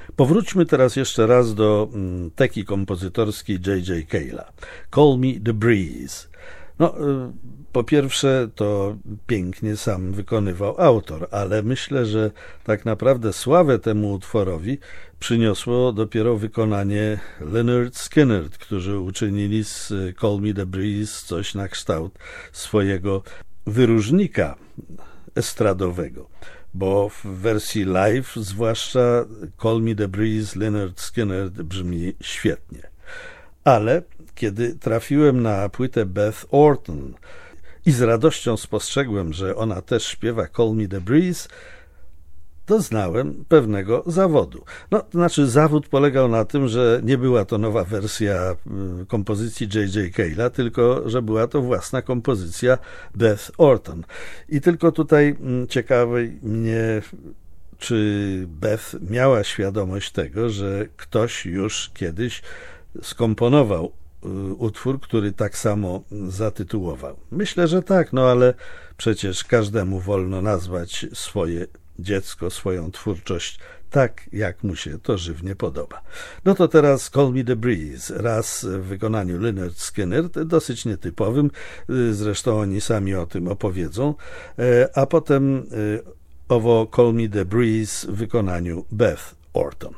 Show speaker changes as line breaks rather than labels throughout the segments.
Powróćmy teraz jeszcze raz do teki kompozytorskiej J.J. Cale'a. Call Me the Breeze. No, po pierwsze to pięknie sam wykonywał autor, ale myślę, że tak naprawdę sławę temu utworowi przyniosło dopiero wykonanie Lynyrd Skynyrd, którzy uczynili z Call Me the Breeze coś na kształt swojego wyróżnika estradowego, bo w wersji live zwłaszcza Call Me the Breeze Lynyrd Skynyrd brzmi świetnie. Ale kiedy trafiłem na płytę Beth Orton i z radością spostrzegłem, że ona też śpiewa Call Me the Breeze, doznałem pewnego zawodu. No, to znaczy zawód polegał na tym, że nie była to nowa wersja kompozycji J.J. Cale'a, tylko że była to własna kompozycja Beth Orton. I tylko tutaj ciekawe mnie, czy Beth miała świadomość tego, że ktoś już kiedyś skomponował utwór, który tak samo zatytułował. Myślę, że tak, no ale przecież każdemu wolno nazwać swoje dziecko, swoją twórczość tak, jak mu się to żywnie podoba. No to teraz Call Me the Breeze, raz w wykonaniu Lynyrd Skynyrd, dosyć nietypowym, zresztą oni sami o tym opowiedzą, a potem owo Call Me the Breeze w wykonaniu Beth Orton.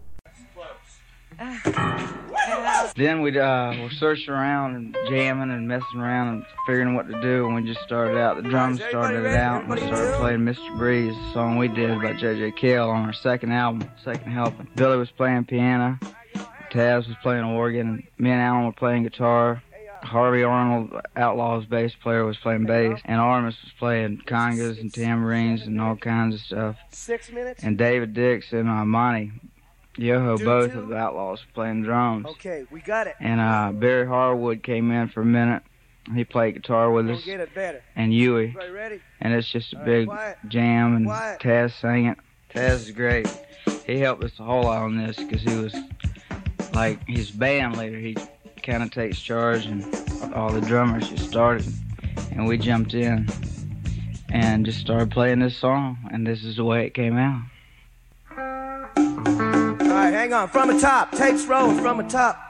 Then we were searching around and jamming and messing around and figuring what to do, and we just started out. The drums started it out, and we started playing Mr. Breeze, the song we did by J.J. Cale on our second album, Second Helping. Billy was playing piano, Taz was playing organ, and me and Alan were playing guitar. Harvey Arnold, Outlaw's bass player, was playing bass, and Artemis was playing congas and tambourines and all kinds of stuff.
6 minutes?
And David Dix and Monty Yoho, both of the Outlaws, playing drums.
Okay, we got it.
And Barry Harwood came in for a minute. He played guitar with us.
Get it better.
And Huey.
Everybody ready?
And it's just a big jam, and Taz sang it. Taz is great. He helped us a whole lot on this because he was like his band leader. He kind of takes charge, and all the drummers just started. And we jumped in and just started playing this song, and this is the way it came out.
All right, hang on. From the top. Tapes rolling from the top.